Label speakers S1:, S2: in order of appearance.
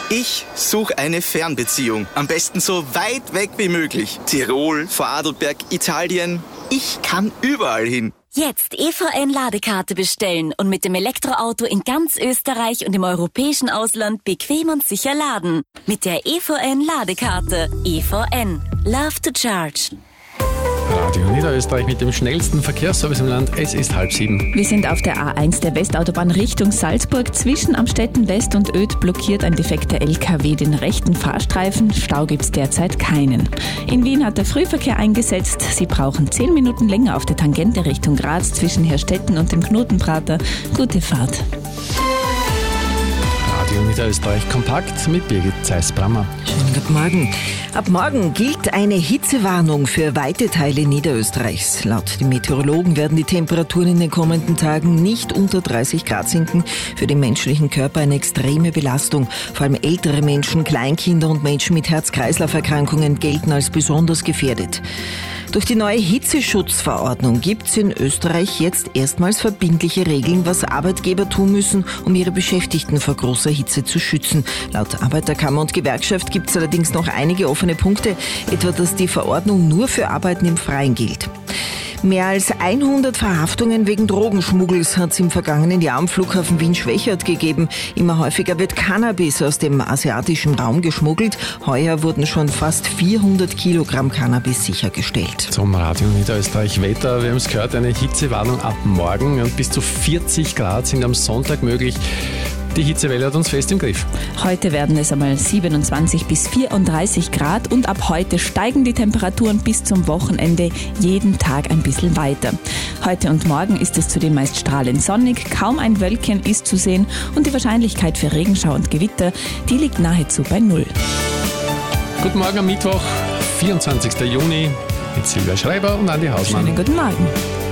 S1: Ich suche eine Fernbeziehung. Am besten so weit weg wie möglich. Tirol, Vorarlberg, Italien. Ich kann überall hin.
S2: Jetzt EVN-Ladekarte bestellen und mit dem Elektroauto in ganz Österreich und im europäischen Ausland bequem und sicher laden. Mit der EVN-Ladekarte. EVN. Love to charge.
S3: Radio Niederösterreich mit dem schnellsten Verkehrsservice im Land. Es ist 6:30.
S4: Wir sind auf der A1 der Westautobahn Richtung Salzburg. Zwischen Amstetten West und Oedt blockiert ein defekter LKW den rechten Fahrstreifen. Stau gibt's derzeit keinen. In Wien hat der Frühverkehr eingesetzt. Sie brauchen 10 Minuten länger auf der Tangente Richtung Graz zwischen Herstetten und dem Knotenprater. Gute Fahrt.
S3: Radio Niederösterreich kompakt mit Birgit Zeiss-Brammer.
S5: Schönen guten Morgen. Ab morgen gilt eine Hitzewarnung für weite Teile Niederösterreichs. Laut den Meteorologen werden die Temperaturen in den kommenden Tagen nicht unter 30 Grad sinken. Für den menschlichen Körper eine extreme Belastung. Vor allem ältere Menschen, Kleinkinder und Menschen mit Herz-Kreislauf-Erkrankungen gelten als besonders gefährdet. Durch die neue Hitzeschutzverordnung gibt es in Österreich jetzt erstmals verbindliche Regeln, was Arbeitgeber tun müssen, um ihre Beschäftigten vor großer Hitze zu schützen. Laut Arbeiterkammer und Gewerkschaft gibt es allerdings noch einige offene Punkte, etwa dass die Verordnung nur für Arbeiten im Freien gilt. Mehr als 100 Verhaftungen wegen Drogenschmuggels hat es im vergangenen Jahr am Flughafen Wien-Schwechat gegeben. Immer häufiger wird Cannabis aus dem asiatischen Raum geschmuggelt. Heuer wurden schon fast 400 Kilogramm Cannabis sichergestellt.
S3: Zum Radio Niederösterreich Wetter. Wir haben es gehört, eine Hitzewarnung ab morgen. Und bis zu 40 Grad sind am Sonntag möglich. Die Hitzewelle hat uns fest im Griff.
S4: Heute werden es einmal 27 bis 34 Grad und ab heute steigen die Temperaturen bis zum Wochenende jeden Tag ein bisschen weiter. Heute und morgen ist es zudem meist strahlend sonnig, kaum ein Wölkchen ist zu sehen und die Wahrscheinlichkeit für Regenschau und Gewitter, die liegt nahezu bei 0.
S3: Guten Morgen am Mittwoch, 24. Juni mit Silvia Schreiber und Andi Hausmann.
S4: Schönen guten Morgen.